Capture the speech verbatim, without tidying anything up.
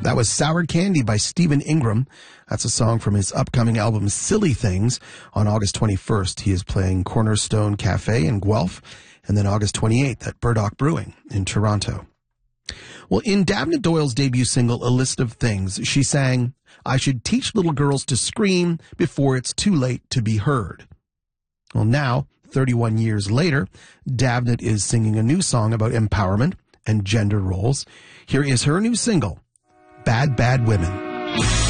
That was Sour Candy by Stephen Ingram. That's a song from his upcoming album Silly Things. On August twenty-first, he is playing Cornerstone Cafe in Guelph, and then August twenty-eighth at Burdock Brewing in Toronto. Well, in Dabnah Doyle's debut single, A List of Things, she sang, "I should teach little girls to scream before it's too late to be heard." Well, now, thirty-one years later, Dabnah is singing a new song about empowerment and gender roles. Here is her new single, Bad Bad Women.